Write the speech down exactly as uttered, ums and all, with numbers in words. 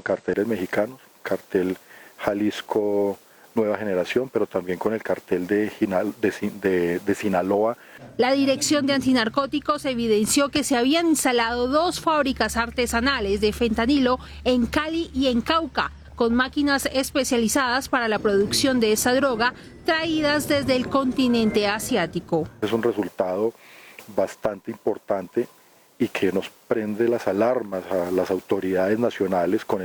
con carteles mexicanos, cartel Jalisco Nueva Generación, pero también con el cartel de, de, de, de Sinaloa. La Dirección de Antinarcóticos evidenció que se habían instalado dos fábricas artesanales de fentanilo en Cali y en Cauca, con máquinas especializadas para la producción de esa droga, traídas desde el continente asiático. Es un resultado bastante importante y que nos prende las alarmas a las autoridades nacionales con